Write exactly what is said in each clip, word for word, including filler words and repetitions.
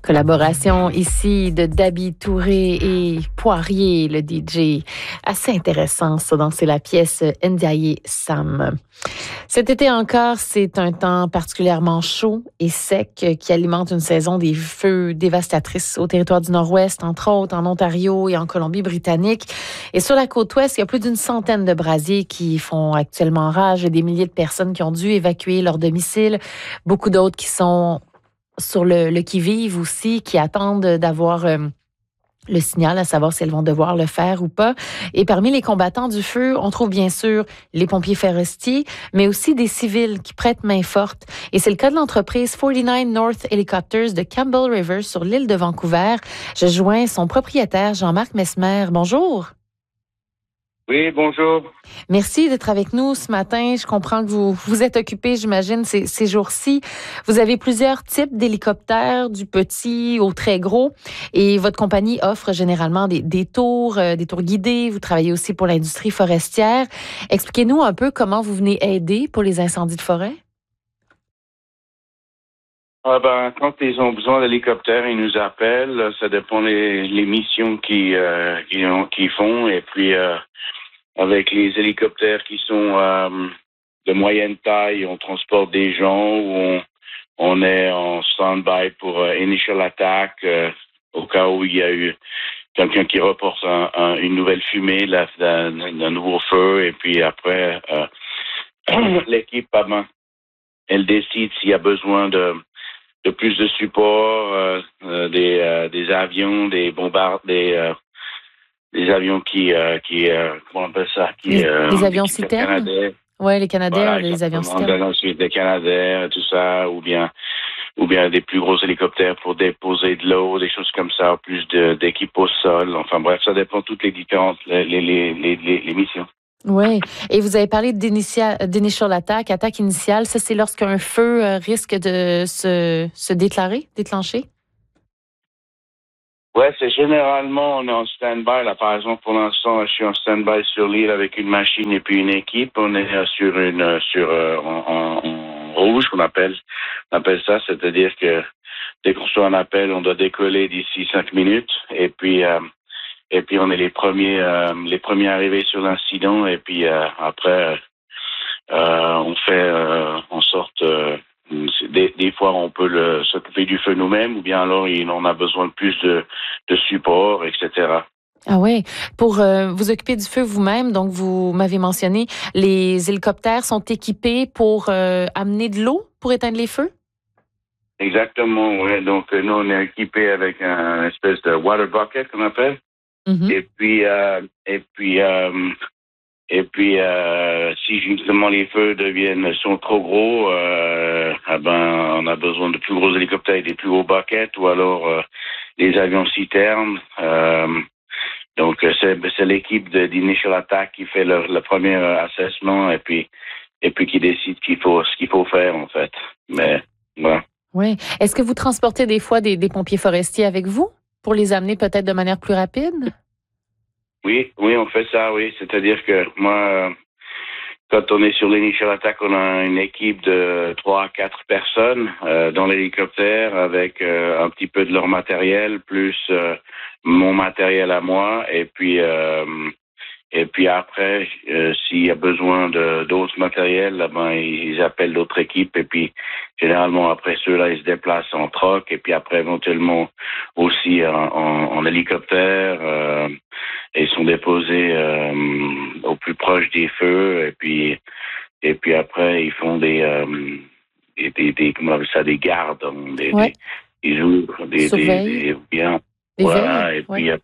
Collaboration ici de Dabi Touré et Poirier, le D J. Assez intéressant, ça, donc c'est la pièce Ndiaye Sam. Cet été encore, c'est un temps particulièrement chaud et sec qui alimente une saison des feux dévastatrices au territoire du Nord-Ouest, entre autres en Ontario et en Colombie-Britannique. Et sur la côte ouest, il y a plus d'une centaine de brasiers qui font actuellement rage et des milliers de personnes qui ont dû évacuer leur domicile. Beaucoup d'autres qui sont sur le, le qui-vive aussi, qui attendent d'avoir euh, le signal, à savoir si elles vont devoir le faire ou pas. Et parmi les combattants du feu, on trouve bien sûr les pompiers forestiers, mais aussi des civils qui prêtent main forte. Et c'est le cas de l'entreprise forty-nine North Helicopters de Campbell River sur l'île de Vancouver. Je joins son propriétaire, Jean-Marc Mesmer. Bonjour. Oui, bonjour. Merci d'être avec nous ce matin. Je comprends que vous vous êtes occupé, j'imagine, ces, ces jours-ci. Vous avez plusieurs types d'hélicoptères, du petit au très gros, et votre compagnie offre généralement des, des tours, euh, des tours guidés. Vous travaillez aussi pour l'industrie forestière. Expliquez-nous un peu comment vous venez aider pour les incendies de forêt. Ah ben, quand ils ont besoin d'hélicoptères, ils nous appellent. Ça dépend des les missions qu'ils euh, qu'ils ont- qu'ils font. Et puis, euh, avec les hélicoptères qui sont euh, de moyenne taille, on transporte des gens ou on, on est en stand-by pour euh, initial attack euh, au cas où il y a eu quelqu'un qui reporte un- un- une nouvelle fumée là, d'un, d'un nouveau feu. Et puis après, euh, l'équipe, ah ben, elle décide s'il y a besoin de de plus de support, euh, euh, des, euh, des avions, des bombardes, des, euh, des avions qui, euh, qui euh, comment on appelle ça, qui, Les, euh, les avions qui citernes? Canadair. Oui, les Canadiens, Voilà, les avions exactement. citernes. Ensuite des Canadair, tout ça, ou bien, ou bien des plus gros hélicoptères pour déposer de l'eau, des choses comme ça, plus de, d'équipe au sol. Enfin bref, ça dépend de toutes les différentes, les, les, les, les, les missions. Oui. Et vous avez parlé d'initial, d'initial attack, attaque initiale. Ça, c'est lorsqu'un feu euh, risque de se, se déclarer, déclencher? Ouais, c'est généralement, on est en stand-by. Là, par exemple, pour l'instant, je suis en stand-by sur l'île avec une machine et puis une équipe. On est euh, sur une, euh, sur, euh, en, en- en rouge, qu'on appelle, on appelle ça. C'est-à-dire que dès qu'on reçoit un appel, on doit décoller d'ici cinq minutes. Et puis, euh, et puis, on est les premiers, euh, les premiers arrivés sur l'incident. Et puis, euh, après, euh, on fait euh, en sorte, euh, des, des fois, on peut le, s'occuper du feu nous-mêmes, ou bien alors il, on a besoin de plus de, de support, et cetera. Ah oui. Pour euh, vous occuper du feu vous-même, donc vous m'avez mentionné, les hélicoptères sont équipés pour euh, amener de l'eau pour éteindre les feux? Exactement, oui. Donc, euh, nous, on est équipés avec un espèce de water bucket qu'on appelle. Mhm. Et puis, euh, et puis, euh, et puis, euh, si justement les feux deviennent sont trop gros, euh, ah ben, on a besoin de plus gros hélicoptères et des plus gros buckets, ou alors euh, les avions citernes. Euh, donc, euh, c'est, c'est l'équipe de, d'Initial Attack qui fait le, le premier euh, assessment et puis, et puis qui décide qu'il faut, ce qu'il faut faire, en fait. Mais, voilà. Oui. Est-ce que vous transportez des fois des, des pompiers forestiers avec vous pour les amener peut-être de manière plus rapide? Oui, oui, on fait ça, oui. C'est-à-dire que moi, euh, quand on est sur l'Initial Attack, on a une équipe de trois à quatre personnes euh, dans l'hélicoptère avec euh, un petit peu de leur matériel, plus euh, mon matériel à moi. Et puis, euh, et puis après, euh, s'il y a besoin de d'autres matériels, là, ben, ils appellent d'autres équipes. Et puis, généralement, après ceux-là, ils se déplacent en troc. Et puis après, éventuellement, aussi en, en, en hélicoptère. Euh, et sont déposés euh, au plus proche des feux. Et puis, et puis après, ils font des, euh, des, des, des comment on appelle ça, des gardes, hein, des, Oui. des, ils ouvrent des, des, Surveille, des bien. des veilles? Voilà. Et Oui. puis, euh,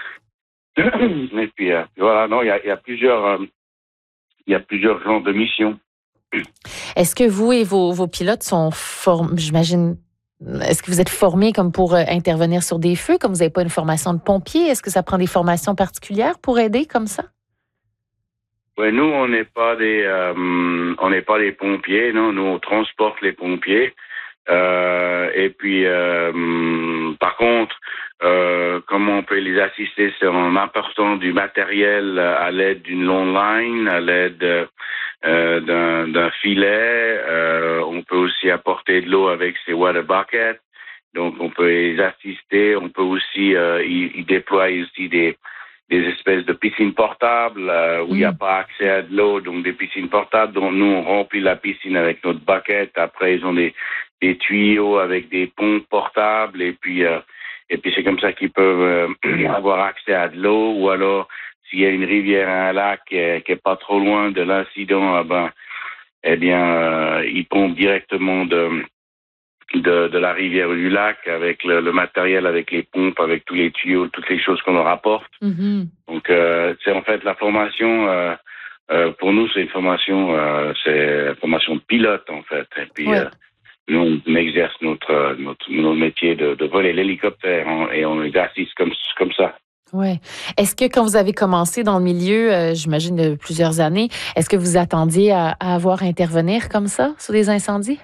et puis, euh, voilà, non, il y a, il y a plusieurs, euh, il y a plusieurs genres de missions. Est-ce que vous et vos, vos pilotes sont formés, j'imagine, est-ce que vous êtes formés comme pour euh, intervenir sur des feux, comme vous n'avez pas une formation de pompier? Est-ce que ça prend des formations particulières pour aider comme ça? Ouais, nous, on n'est pas des, euh, on n'est pas des pompiers, non, nous, on transporte les pompiers. Euh, et puis, euh, par contre, euh, comment on peut les assister, c'est en apportant du matériel à l'aide d'une long line, à l'aide euh, d'un, d'un filet. Euh, on peut aussi apporter de l'eau avec ses water buckets. Donc, on peut les assister. On peut aussi, euh, ils, ils déploient aussi des, des espèces de piscines portables euh, où il mmh. n'y a pas accès à de l'eau. Donc, des piscines portables dont nous, on remplit la piscine avec notre bucket. Après, ils ont des, des tuyaux avec des pompes portables. Et puis, euh, et puis c'est comme ça qu'ils peuvent euh, avoir accès à de l'eau. Ou alors, s'il y a une rivière, un lac qui est, qui est pas trop loin de l'incident, eh ben, eh bien, euh, ils pompent directement de, de, de la rivière ou du lac avec le, le matériel, avec les pompes, avec tous les tuyaux, toutes les choses qu'on leur apporte. Mm-hmm. Donc, euh, c'est en fait la formation, euh, euh, pour nous, c'est une formation, euh, c'est une formation de pilote, en fait. Et puis, ouais. euh, nous, on exerce notre, notre, notre métier de, de voler l'hélicoptère hein, et on exerce comme, comme ça. Oui. Est-ce que quand vous avez commencé dans le milieu, euh, j'imagine de plusieurs années, est-ce que vous attendiez à, à avoir à intervenir comme ça sur des incendies?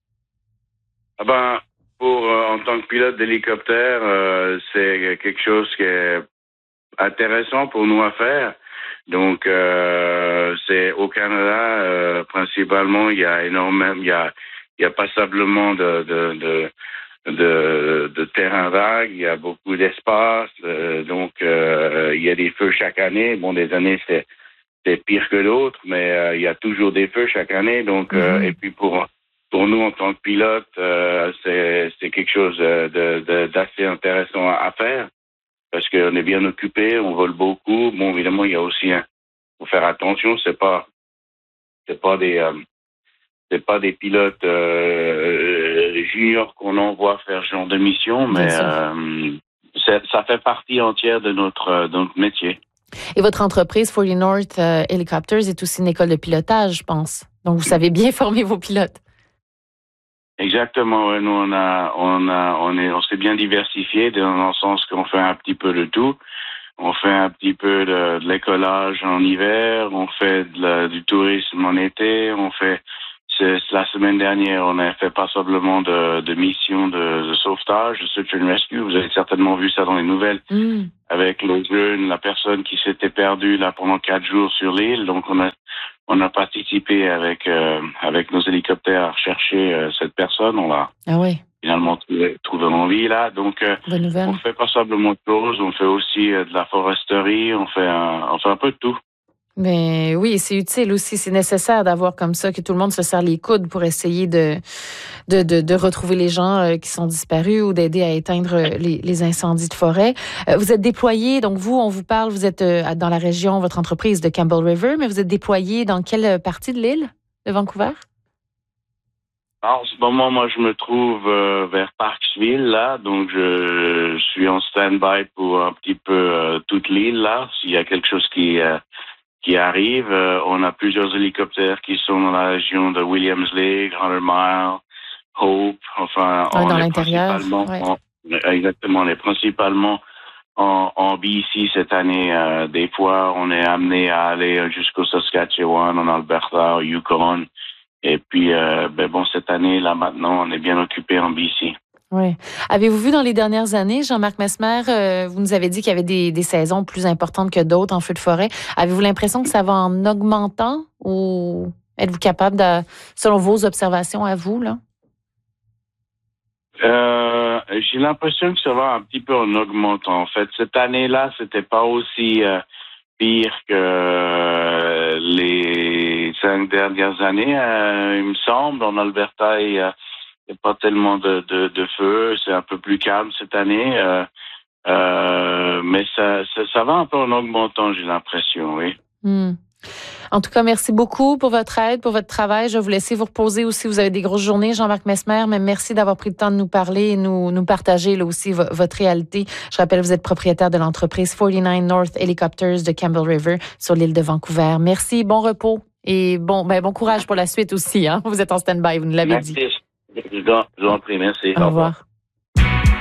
Ah ben, pour euh, en tant que pilote d'hélicoptère, euh, c'est quelque chose qui est intéressant pour nous à faire. Donc, euh, c'est au Canada, euh, principalement, il y a énormément, il y a, il y a passablement de, de, de De, de terrain vague, il y a beaucoup d'espace, euh, donc euh, il y a des feux chaque année. Bon, des années c'est, c'est pire que d'autres, mais euh, il y a toujours des feux chaque année. Donc, mm-hmm. euh, et puis pour pour nous en tant que pilote, euh, c'est c'est quelque chose de, de d'assez intéressant à, à faire parce qu'on est bien occupé, on vole beaucoup. Bon, évidemment, il y a aussi un, faut faire attention, c'est pas c'est pas des euh, c'est pas des pilotes euh, juniors qu'on envoie faire ce genre de mission, mais euh, ça fait partie entière de notre, de notre métier. Et votre entreprise, forty North euh, Helicopters, est aussi une école de pilotage, je pense. Donc, vous savez bien former vos pilotes. Exactement, ouais. Nous, on a, on a, on est, on s'est bien diversifié dans le sens qu'on fait un petit peu de tout. On fait un petit peu de, de l'écolage en hiver, on fait de la, du tourisme en été, on fait C'est, la semaine dernière, on a fait passablement de, de missions de, de sauvetage, de search and rescue. Vous avez certainement vu ça dans les nouvelles. Mm. Avec le jeune, la personne qui s'était perdue là pendant quatre jours sur l'île. Donc, on a, on a participé avec, euh, avec nos hélicoptères à rechercher euh, cette personne. On l'a ah oui. finalement trouvé, trouvé en vie là. Donc, euh, on fait passablement de choses. On fait aussi euh, de la foresterie. On fait un, on fait un peu de tout. Mais oui, c'est utile aussi, c'est nécessaire d'avoir comme ça, que tout le monde se serre les coudes pour essayer de, de, de, de retrouver les gens euh, qui sont disparus ou d'aider à éteindre les, les incendies de forêt. Euh, vous êtes déployé, donc vous, on vous parle, vous êtes euh, dans la région, votre entreprise de Campbell River, mais vous êtes déployé dans quelle partie de l'île de Vancouver? En ce moment, moi, je me trouve euh, vers Parksville, là, donc je, je suis en stand-by pour un petit peu euh, toute l'île, là, s'il y a quelque chose qui... Euh, qui arrive. Euh, on a plusieurs hélicoptères qui sont dans la région de Williams Lake, Hundred Mile, Hope. Enfin, ouais, on dans est l'intérieur. principalement, ouais. on, exactement, on est principalement en, en B C cette année. Euh, des fois, on est amené à aller jusqu'au Saskatchewan, en Alberta, au Yukon. Et puis, euh, ben bon, cette année, là, maintenant, on est bien occupé en B C. Oui. Avez-vous vu dans les dernières années, Jean-Marc Messmer, euh, vous nous avez dit qu'il y avait des, des saisons plus importantes que d'autres en feu de forêt. Avez-vous l'impression que ça va en augmentant ou êtes-vous capable de, selon vos observations à vous, là? Euh, j'ai l'impression que ça va un petit peu en augmentant. En fait, cette année-là, c'était pas aussi euh, pire que euh, les cinq dernières années, euh, il me semble. En Alberta, il y a Il n'y a pas tellement de, de, de feu, c'est un peu plus calme cette année, euh, euh, mais ça, ça, ça va un peu en augmentant, j'ai l'impression, oui. Mm. En tout cas, merci beaucoup pour votre aide, pour votre travail. Je vais vous laisser vous reposer aussi. Vous avez des grosses journées, Jean-Marc Messmer, mais merci d'avoir pris le temps de nous parler et nous, nous partager là aussi v- votre réalité. Je rappelle, vous êtes propriétaire de l'entreprise forty-nine North Helicopters de Campbell River sur l'île de Vancouver. Merci, bon repos et bon, ben, bon courage pour la suite aussi. Hein? Vous êtes en stand-by, vous nous l'avez merci. dit. Je vous en prie, merci. Au revoir.